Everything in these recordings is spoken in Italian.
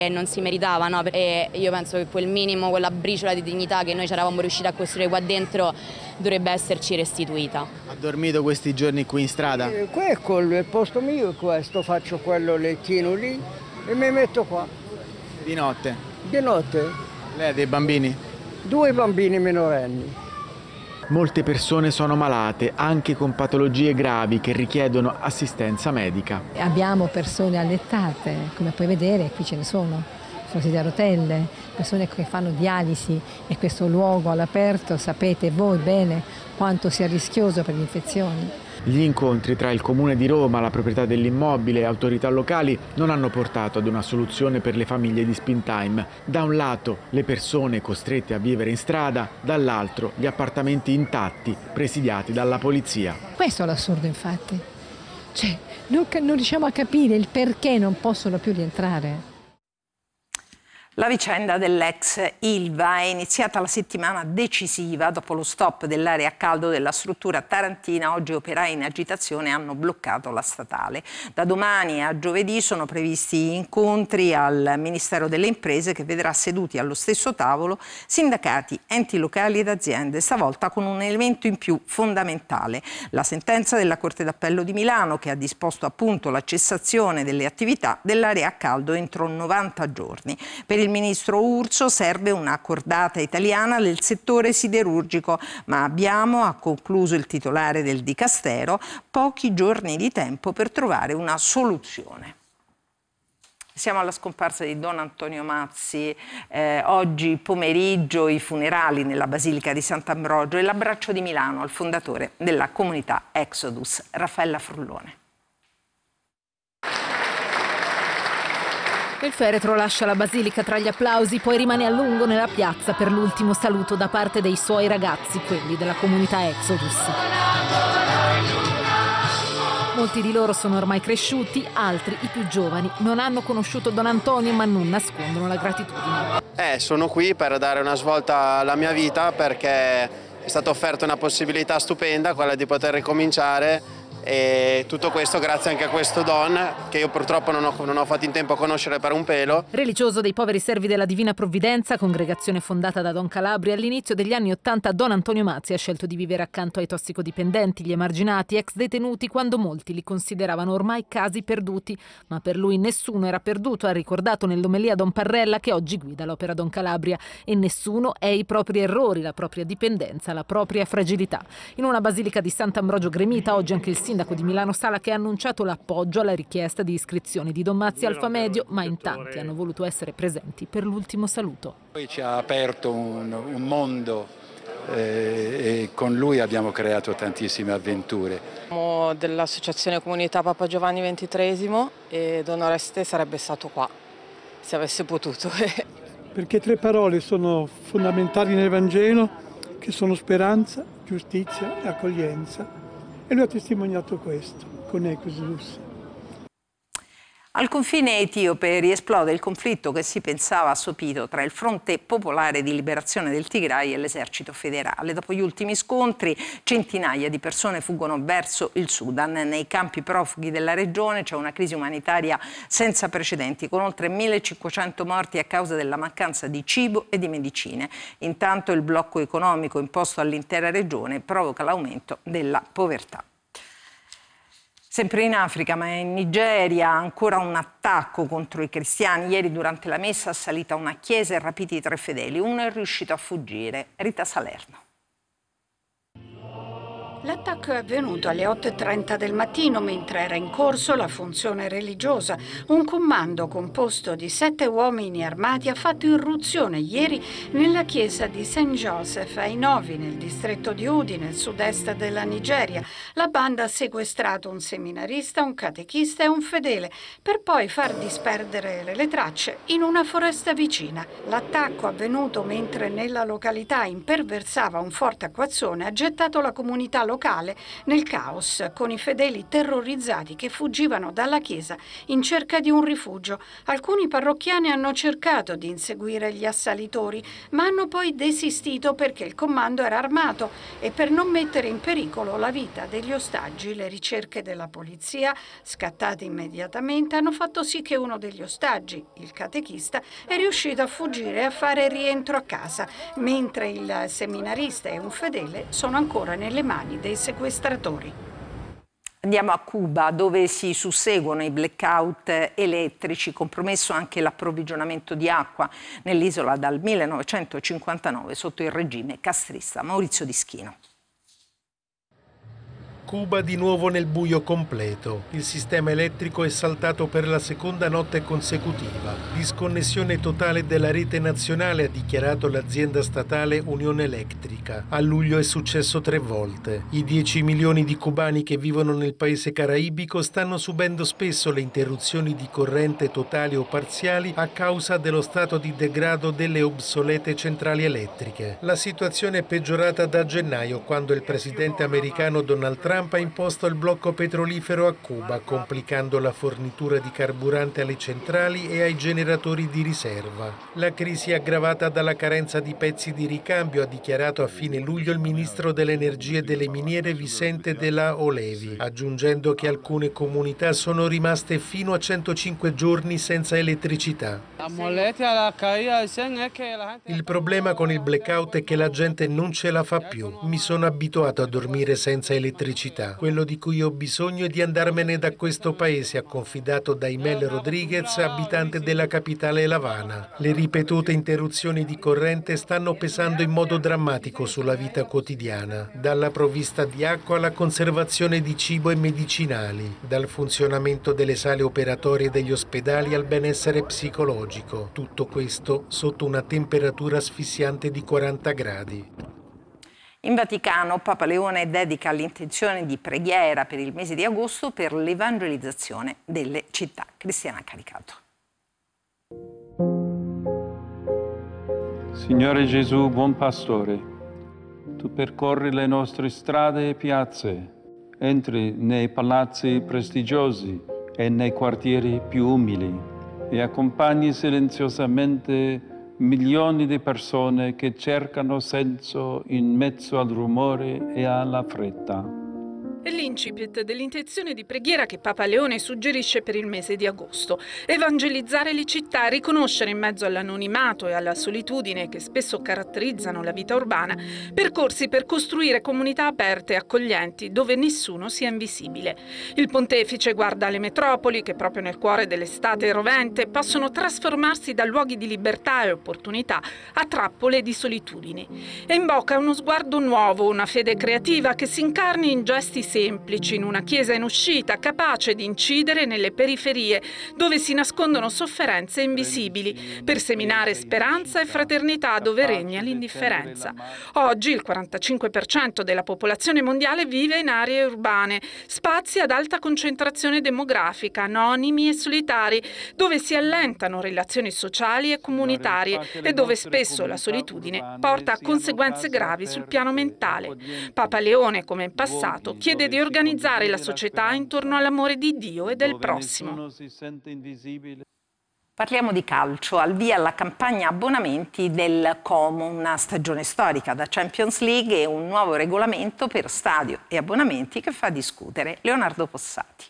E non si meritava, no? E io penso che quel minimo, quella briciola di dignità che noi ci eravamo riusciti a costruire qua dentro dovrebbe esserci restituita. Ha dormito questi giorni qui in strada? Qui è quello, il posto mio è questo, faccio quello lettino lì e mi metto qua. Di notte? Di notte? Lei ha dei bambini? 2 bambini minorenni. Molte persone sono malate, anche con patologie gravi che richiedono assistenza medica. Abbiamo persone allettate, come puoi vedere qui ce ne sono sedie a rotelle, persone che fanno dialisi, e questo luogo all'aperto sapete voi bene quanto sia rischioso per le infezioni. Gli incontri tra il Comune di Roma, la proprietà dell'immobile e autorità locali non hanno portato ad una soluzione per le famiglie di Springtime. Da un lato le persone costrette a vivere in strada, dall'altro gli appartamenti intatti presidiati dalla polizia. Questo è l'assurdo, infatti. Cioè, non riusciamo a capire il perché non possono più rientrare. La vicenda dell'ex Ilva è iniziata la settimana decisiva dopo lo stop dell'area a caldo della struttura tarantina. Oggi operai in agitazione hanno bloccato la statale. Da domani a giovedì sono previsti incontri al Ministero delle Imprese che vedrà seduti allo stesso tavolo sindacati, enti locali ed aziende, stavolta con un elemento in più fondamentale: la sentenza della Corte d'Appello di Milano che ha disposto appunto la cessazione delle attività dell'area a caldo entro 90 giorni. Per il ministro Urso serve una cordata italiana del settore siderurgico, ma abbiamo, ha concluso il titolare del Dicastero, pochi giorni di tempo per trovare una soluzione. Siamo alla scomparsa di Don Antonio Mazzi, oggi pomeriggio i funerali nella Basilica di Sant'Ambrogio e l'abbraccio di Milano al fondatore della comunità Exodus, Raffaella Frullone. Il feretro lascia la basilica tra gli applausi, poi rimane a lungo nella piazza per l'ultimo saluto da parte dei suoi ragazzi, quelli della comunità Exodus. Molti di loro sono ormai cresciuti, altri, i più giovani, non hanno conosciuto Don Antonio ma non nascondono la gratitudine. Sono qui per dare una svolta alla mia vita perché è stata offerta una possibilità stupenda, quella di poter ricominciare. E tutto questo grazie anche a questo Don che io purtroppo non ho fatto in tempo a conoscere per un pelo. Religioso dei poveri servi della Divina Provvidenza, congregazione fondata da Don Calabria, all'inizio degli anni '80 Don Antonio Mazzi ha scelto di vivere accanto ai tossicodipendenti, gli emarginati, ex detenuti, quando molti li consideravano ormai casi perduti. Ma per lui nessuno era perduto, ha ricordato nell'omelia Don Parrella che oggi guida l'opera Don Calabria, e nessuno è i propri errori, la propria dipendenza, la propria fragilità. In una basilica di Sant'Ambrogio gremita oggi anche il sindaco di Milano Sala che ha annunciato l'appoggio alla richiesta di iscrizione di Don Mazzi al Famedio, ma in tanti hanno voluto essere presenti per l'ultimo saluto. Poi ci ha aperto un mondo e con lui abbiamo creato tantissime avventure. Siamo dell'associazione Comunità Papa Giovanni XXIII e Don Oreste sarebbe stato qua se avesse potuto. Perché 3 parole sono fondamentali nel Vangelo, che sono speranza, giustizia e accoglienza. E lui ha testimoniato questo con Exodus. Al confine etiope riesplode il conflitto che si pensava assopito tra il Fronte Popolare di Liberazione del Tigray e l'esercito federale. Dopo gli ultimi scontri, centinaia di persone fuggono verso il Sudan. Nei campi profughi della regione c'è una crisi umanitaria senza precedenti, con oltre 1.500 morti a causa della mancanza di cibo e di medicine. Intanto il blocco economico imposto all'intera regione provoca l'aumento della povertà. Sempre in Africa, ma in Nigeria, ancora un attacco contro i cristiani. Ieri durante la messa assalita una chiesa e rapiti 3 fedeli. Uno è riuscito a fuggire. Rita Salerno. L'attacco è avvenuto alle 8:30 del mattino mentre era in corso la funzione religiosa. Un comando composto di 7 uomini armati ha fatto irruzione ieri nella chiesa di St. Joseph ai Novi, nel distretto di Udi, nel sud-est della Nigeria. La banda ha sequestrato un seminarista, un catechista e un fedele, per poi far disperdere le tracce in una foresta vicina. L'attacco, avvenuto mentre nella località imperversava un forte acquazzone, ha gettato la comunità locale nel caos, con i fedeli terrorizzati che fuggivano dalla chiesa in cerca di un rifugio. Alcuni parrocchiani hanno cercato di inseguire gli assalitori, ma hanno poi desistito perché il comando era armato e per non mettere in pericolo la vita degli ostaggi. Le ricerche della polizia, scattate immediatamente, hanno fatto sì che uno degli ostaggi, il catechista, è riuscito a fuggire e a fare rientro a casa, mentre il seminarista e un fedele sono ancora nelle mani dei sequestratori. Andiamo a Cuba, dove si susseguono i blackout elettrici, compromesso anche l'approvvigionamento di acqua nell'isola dal 1959 sotto il regime castrista. Maurizio Dischino. Cuba di nuovo nel buio completo. Il sistema elettrico è saltato per la seconda notte consecutiva. Disconnessione totale della rete nazionale, ha dichiarato l'azienda statale Unione Elettrica. A luglio è successo 3 volte. I 10 milioni di cubani che vivono nel paese caraibico stanno subendo spesso le interruzioni di corrente totali o parziali a causa dello stato di degrado delle obsolete centrali elettriche. La situazione è peggiorata da gennaio, quando il presidente americano Donald Trump ha imposto il blocco petrolifero a Cuba, complicando la fornitura di carburante alle centrali e ai generatori di riserva. La crisi è aggravata dalla carenza di pezzi di ricambio, ha dichiarato a fine luglio il ministro dell'energia e delle miniere Vicente de la Olevi, aggiungendo che alcune comunità sono rimaste fino a 105 giorni senza elettricità. Il problema con il blackout è che la gente non ce la fa più. Mi sono abituato a dormire senza elettricità. Quello di cui ho bisogno è di andarmene da questo paese, ha confidato Daimel Rodriguez, abitante della capitale L'Avana. Le ripetute interruzioni di corrente stanno pesando in modo drammatico sulla vita quotidiana, dalla provvista di acqua alla conservazione di cibo e medicinali, dal funzionamento delle sale operatorie degli ospedali al benessere psicologico. Tutto questo sotto una temperatura asfissiante di 40 gradi. In Vaticano, Papa Leone dedica l'intenzione di preghiera per il mese di agosto per l'evangelizzazione delle città. Cristiana Caricato. Signore Gesù, buon pastore, tu percorri le nostre strade e piazze, entri nei palazzi prestigiosi e nei quartieri più umili e accompagni silenziosamente milioni di persone che cercano senso in mezzo al rumore e alla fretta. È l'incipit dell'intenzione di preghiera che Papa Leone suggerisce per il mese di agosto. Evangelizzare le città, riconoscere in mezzo all'anonimato e alla solitudine che spesso caratterizzano la vita urbana, percorsi per costruire comunità aperte e accoglienti dove nessuno sia invisibile. Il pontefice guarda le metropoli che proprio nel cuore dell'estate rovente possono trasformarsi da luoghi di libertà e opportunità a trappole di solitudini. E invoca uno sguardo nuovo, una fede creativa che si incarni in gesti semplici, in una chiesa in uscita, capace di incidere nelle periferie, dove si nascondono sofferenze invisibili, per seminare speranza e fraternità dove regna l'indifferenza. Oggi il 45% della popolazione mondiale vive in aree urbane, spazi ad alta concentrazione demografica, anonimi e solitari, dove si allentano relazioni sociali e comunitarie e dove spesso la solitudine porta a conseguenze gravi sul piano mentale. Papa Leone, come in passato, chiede di organizzare la società intorno all'amore di Dio e del prossimo. Parliamo di calcio, al via la campagna abbonamenti del Como, una stagione storica da Champions League e un nuovo regolamento per stadio e abbonamenti che fa discutere. Leonardo Possati.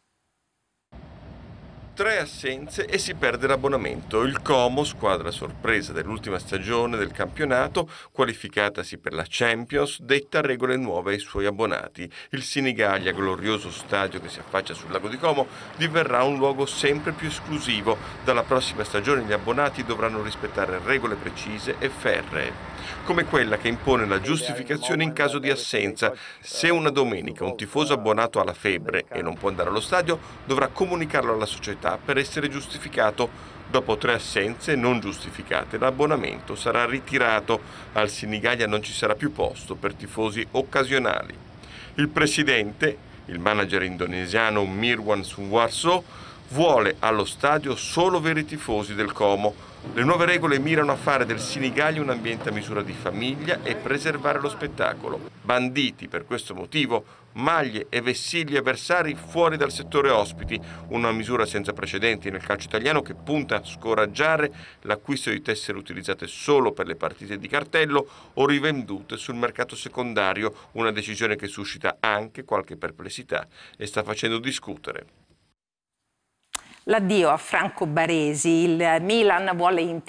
3 assenze e si perde l'abbonamento. Il Como, squadra sorpresa dell'ultima stagione del campionato, qualificatasi per la Champions, detta regole nuove ai suoi abbonati. Il Senigallia, glorioso stadio che si affaccia sul lago di Como, diverrà un luogo sempre più esclusivo. Dalla prossima stagione gli abbonati dovranno rispettare regole precise e ferree, come quella che impone la giustificazione in caso di assenza. Se una domenica un tifoso abbonato ha la febbre e non può andare allo stadio, dovrà comunicarlo alla società per essere giustificato. Dopo 3 assenze non giustificate, l'abbonamento sarà ritirato. Al Senigallia non ci sarà più posto per tifosi occasionali. Il presidente, il manager indonesiano Mirwan Suwarso, vuole allo stadio solo veri tifosi del Como. Le nuove regole mirano a fare del Sinigallia un ambiente a misura di famiglia e preservare lo spettacolo. Banditi per questo motivo maglie e vessilli avversari fuori dal settore ospiti, una misura senza precedenti nel calcio italiano che punta a scoraggiare l'acquisto di tessere utilizzate solo per le partite di cartello o rivendute sul mercato secondario, una decisione che suscita anche qualche perplessità e sta facendo discutere. L'addio a Franco Baresi, il Milan vuole